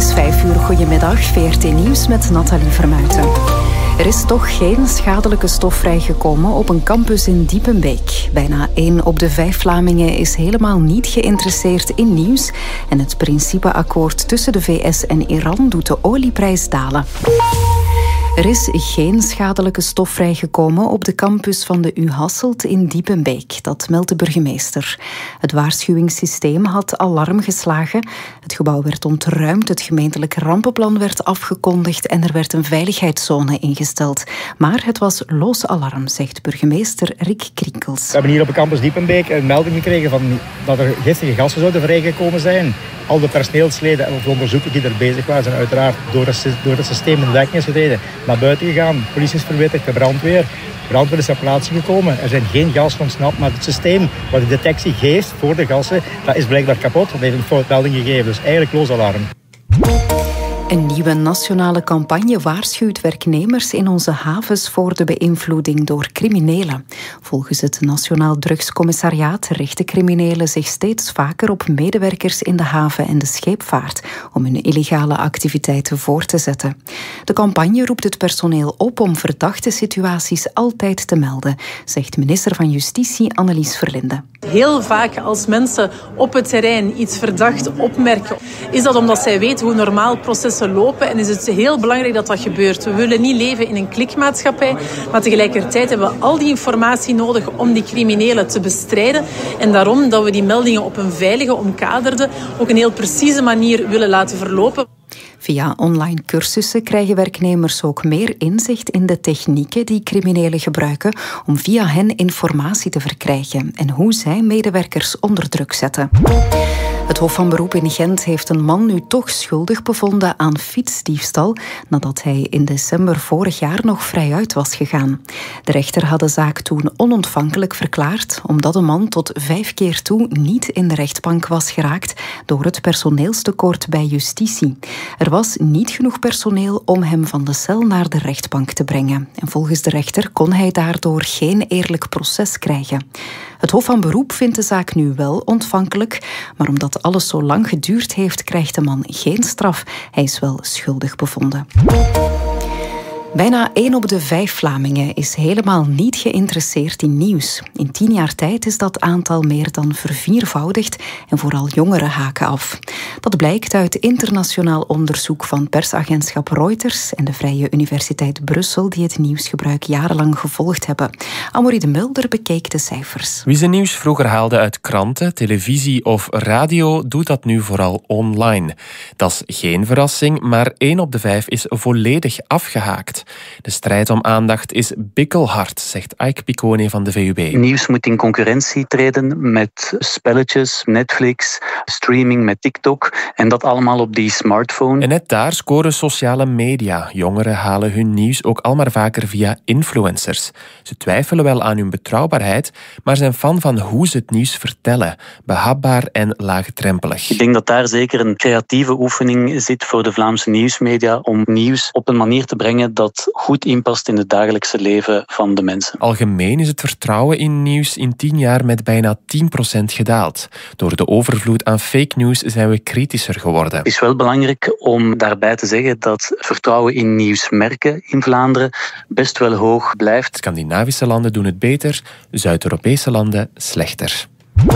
is 5:00. Goedemiddag, VRT Nieuws met Nathalie Vermuijten. Er is toch geen schadelijke stof vrijgekomen op een campus in Diepenbeek. Bijna 1 op de 5 Vlamingen is helemaal niet geïnteresseerd in nieuws. En het principeakkoord tussen de VS en Iran doet de olieprijs dalen. Er is geen schadelijke stof vrijgekomen op de campus van de U Hasselt in Diepenbeek. Dat meldt de burgemeester. Het waarschuwingssysteem had alarm geslagen. Het gebouw werd ontruimd, het gemeentelijk rampenplan werd afgekondigd en er werd een veiligheidszone ingesteld. Maar het was los alarm, zegt burgemeester Rick Krinkels. We hebben hier op de campus Diepenbeek een melding gekregen dat er giftige gassen zouden vrijgekomen zijn. Al de personeelsleden en de onderzoekers die er bezig waren zijn uiteraard door het systeem in werking is getreden naar buiten gegaan. De politie is verwittigd, de brandweer. De brandweer is ter plaatse gekomen. Er zijn geen gassen ontsnapt, maar het systeem wat de detectie geeft voor de gassen, dat is blijkbaar kapot. Dat heeft een foutmelding gegeven, dus eigenlijk los alarm. Een nieuwe nationale campagne waarschuwt werknemers in onze havens voor de beïnvloeding door criminelen. Volgens het Nationaal Drugscommissariaat richten criminelen zich steeds vaker op medewerkers in de haven en de scheepvaart om hun illegale activiteiten voor te zetten. De campagne roept het personeel op om verdachte situaties altijd te melden, zegt minister van Justitie Annelies Verlinde. Heel vaak als mensen op het terrein iets verdacht opmerken, is dat omdat zij weten hoe normaal processen lopen en is het heel belangrijk dat dat gebeurt. We willen niet leven in een klikmaatschappij, maar tegelijkertijd hebben we al die informatie nodig om die criminelen te bestrijden en daarom dat we die meldingen op een veilige, omkaderde, ook een heel precieze manier willen laten verlopen. Via online cursussen krijgen werknemers ook meer inzicht in de technieken die criminelen gebruiken om via hen informatie te verkrijgen en hoe zij medewerkers onder druk zetten. Het Hof van Beroep in Gent heeft een man nu toch schuldig bevonden aan fietsdiefstal nadat hij in december vorig jaar nog vrijuit was gegaan. De rechter had de zaak toen onontvankelijk verklaard omdat de man tot 5 keer toe niet in de rechtbank was geraakt door het personeelstekort bij justitie. Er was niet genoeg personeel om hem van de cel naar de rechtbank te brengen. En volgens de rechter kon hij daardoor geen eerlijk proces krijgen. Het Hof van Beroep vindt de zaak nu wel ontvankelijk, maar omdat alles zo lang geduurd heeft, krijgt de man geen straf. Hij is wel schuldig bevonden. Bijna 1 op de 5 Vlamingen is helemaal niet geïnteresseerd in nieuws. In 10 jaar tijd is dat aantal meer dan verviervoudigd en vooral jongeren haken af. Dat blijkt uit internationaal onderzoek van persagentschap Reuters en de Vrije Universiteit Brussel die het nieuwsgebruik jarenlang gevolgd hebben. Amaury de Mulder bekeek de cijfers. Wie zijn nieuws vroeger haalde uit kranten, televisie of radio, doet dat nu vooral online. Dat is geen verrassing, maar 1 op de 5 is volledig afgehaakt. De strijd om aandacht is bikkelhard, zegt Ike Piccone van de VUB. Nieuws moet in concurrentie treden met spelletjes, Netflix, streaming met TikTok en dat allemaal op die smartphone. En net daar scoren sociale media. Jongeren halen hun nieuws ook al maar vaker via influencers. Ze twijfelen wel aan hun betrouwbaarheid, maar zijn fan van hoe ze het nieuws vertellen. Behapbaar en laagdrempelig. Ik denk dat daar zeker een creatieve oefening zit voor de Vlaamse nieuwsmedia om nieuws op een manier te brengen dat goed inpast in het dagelijkse leven van de mensen. Algemeen is het vertrouwen in nieuws in 10 jaar met bijna 10% gedaald. Door de overvloed aan fake news zijn we kritischer geworden. Het is wel belangrijk om daarbij te zeggen dat vertrouwen in nieuwsmerken in Vlaanderen best wel hoog blijft. Scandinavische landen doen het beter, Zuid-Europese landen slechter.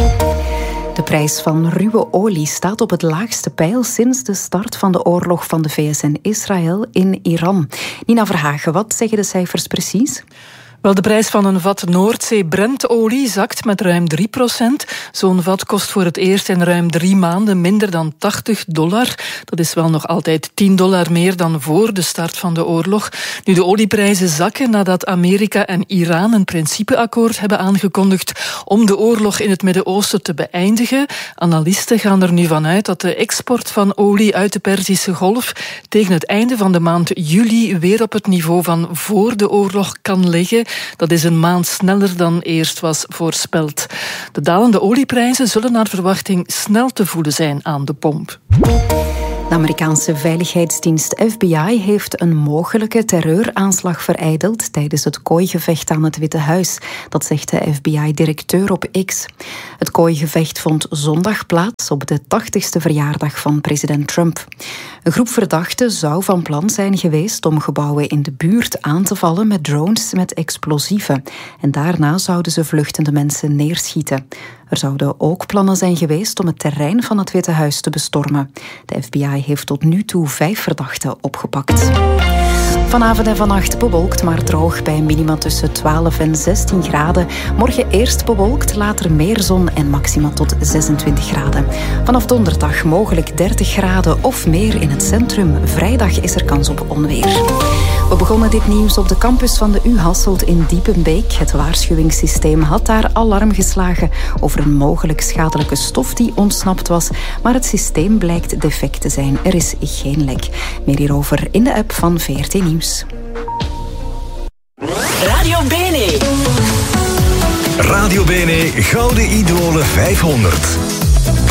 De prijs van ruwe olie staat op het laagste peil sinds de start van de oorlog van de VS en Israël in Iran. Nina Verhagen, wat zeggen de cijfers precies? Wel, de prijs van een vat Noordzee Brent-olie zakt met ruim 3%. Zo'n vat kost voor het eerst in ruim 3 maanden minder dan $80. Dat is wel nog altijd $10 meer dan voor de start van de oorlog. Nu, de olieprijzen zakken nadat Amerika en Iran een principeakkoord hebben aangekondigd om de oorlog in het Midden-Oosten te beëindigen. Analisten gaan er nu vanuit dat de export van olie uit de Perzische Golf tegen het einde van de maand juli weer op het niveau van voor de oorlog kan liggen. Dat is een maand sneller dan eerst was voorspeld. De dalende olieprijzen zullen naar verwachting snel te voelen zijn aan de pomp. De Amerikaanse veiligheidsdienst FBI heeft een mogelijke terreuraanslag verijdeld tijdens het kooigevecht aan het Witte Huis. Dat zegt de FBI-directeur op X. Het kooigevecht vond zondag plaats op de 80ste verjaardag van president Trump. Een groep verdachten zou van plan zijn geweest om gebouwen in de buurt aan te vallen met drones met explosieven. En daarna zouden ze vluchtende mensen neerschieten. Er zouden ook plannen zijn geweest om het terrein van het Witte Huis te bestormen. De FBI heeft tot nu toe 5 verdachten opgepakt. Vanavond en vannacht bewolkt, maar droog bij minima tussen 12 en 16 graden. Morgen eerst bewolkt, later meer zon en maxima tot 26 graden. Vanaf donderdag mogelijk 30 graden of meer in het centrum. Vrijdag is er kans op onweer. We begonnen dit nieuws op de campus van de U Hasselt in Diepenbeek. Het waarschuwingssysteem had daar alarm geslagen over een mogelijk schadelijke stof die ontsnapt was. Maar het systeem blijkt defect te zijn. Er is geen lek. Meer hierover in de app van VRT Nieuws. Radio Bene. Radio Bene Gouden Idolen 500.